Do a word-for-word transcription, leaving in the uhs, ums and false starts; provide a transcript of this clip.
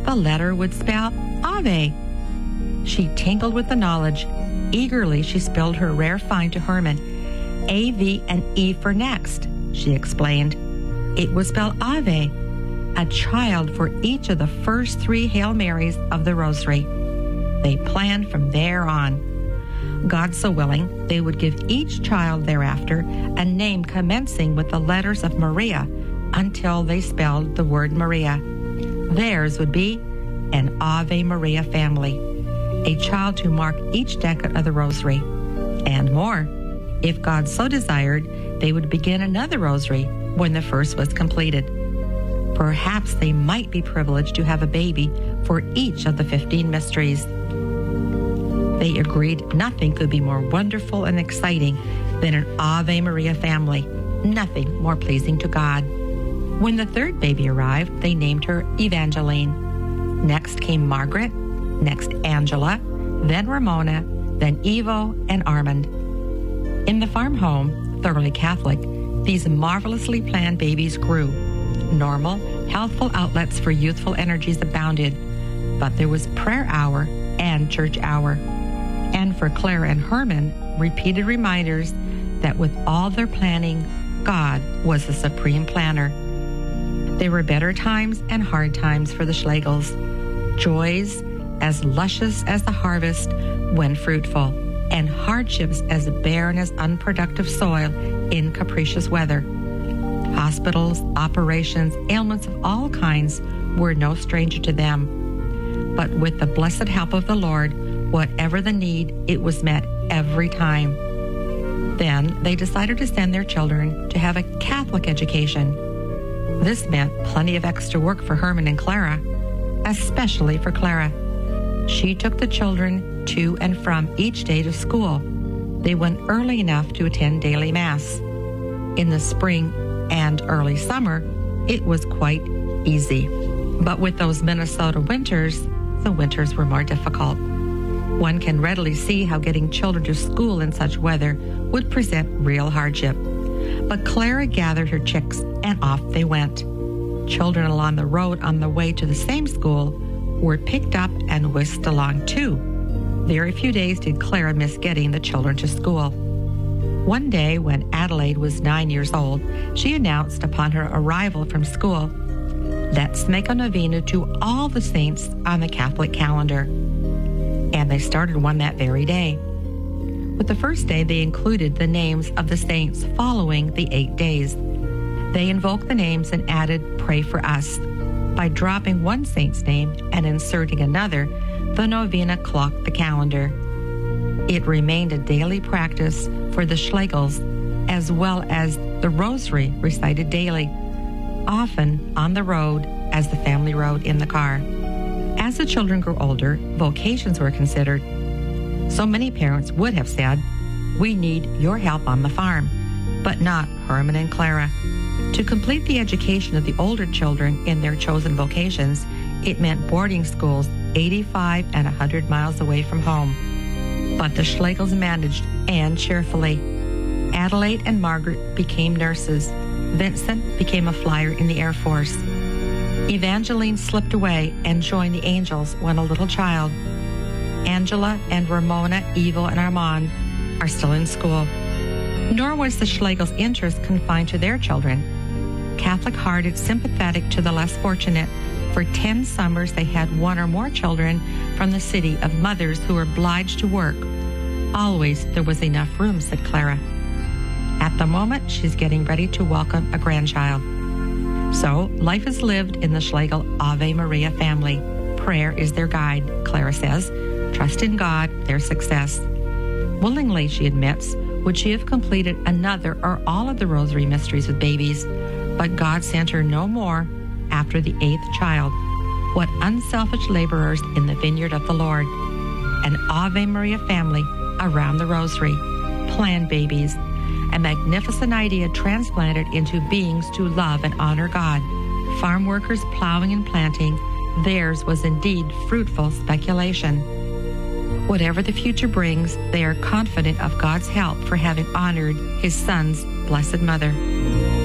The letter would spell Ave. She tingled with the knowledge. Eagerly, she spelled her rare find to Herman. A, V, and E for next, she explained. It would spell Ave, a child for each of the first three Hail Marys of the Rosary. They planned from there on. God so willing, they would give each child thereafter a name commencing with the letters of Maria until they spelled the word Maria. Theirs would be an Ave Maria family, a child to mark each decade of the Rosary, and more. If God so desired, they would begin another Rosary when the first was completed. Perhaps they might be privileged to have a baby for each of the fifteen mysteries. They agreed nothing could be more wonderful and exciting than an Ave Maria family, nothing more pleasing to God. When the third baby arrived, they named her Evangeline. Next came Margaret, next Angela, then Ramona, then Ivo and Armand. In the farm home, thoroughly Catholic, these marvelously planned babies grew. Normal, healthful outlets for youthful energies abounded, but there was prayer hour and church hour. And for Clara and Herman, repeated reminders that with all their planning, God was the supreme planner. There were better times and hard times for the Schlegels, joys as luscious as the harvest when fruitful, and hardships as barren as unproductive soil in capricious weather. Hospitals, operations, ailments of all kinds were no stranger to them. But with the blessed help of the Lord, whatever the need, it was met every time. Then they decided to send their children to have a Catholic education. This meant plenty of extra work for Herman and Clara, especially for Clara. She took the children to and from each day to school. They went early enough to attend daily Mass. In the spring and early summer, it was quite easy. But with those Minnesota winters, the winters were more difficult. One can readily see how getting children to school in such weather would present real hardship. But Clara gathered her chicks and off they went. Children along the road on the way to the same school were picked up and whisked along too. Very few days did Clara miss getting the children to school. One day when Adelaide was nine years old, she announced upon her arrival from school, "Let's make a novena to all the saints on the Catholic calendar." And they started one that very day. With the first day, they included the names of the saints following the eight days. They invoked the names and added "Pray for us." By dropping one saint's name and inserting another, the novena clocked the calendar. It remained a daily practice for the Schlegels, as well as the Rosary recited daily, often on the road as the family rode in the car. As the children grew older, vocations were considered. So many parents would have said, "We need your help on the farm," but not Herman and Clara. To complete the education of the older children in their chosen vocations, it meant boarding schools eighty-five and one hundred miles away from home. But the Schlegels managed, and cheerfully. Adelaide and Margaret became nurses. Vincent became a flyer in the Air Force. Evangeline slipped away and joined the Angels when a little child. Angela and Ramona, Ivo, and Armand are still in school. Nor was the Schlegels' interest confined to their children. Catholic-hearted, sympathetic to the less fortunate, for ten summers they had one or more children from the city of mothers who were obliged to work. Always there was enough room, said Clara. At the moment, she's getting ready to welcome a grandchild. So, life is lived in the Schlegel Ave Maria family. Prayer is their guide, Clara says. Trust in God, their success. Willingly, she admits, would she have completed another or all of the Rosary mysteries with babies, but God sent her no more after the eighth child. What unselfish laborers in the vineyard of the Lord. An Ave Maria family around the Rosary. Planned babies. A magnificent idea transplanted into beings to love and honor God. Farm workers plowing and planting, theirs was indeed fruitful speculation. Whatever the future brings, they are confident of God's help for having honored His Son's Blessed Mother.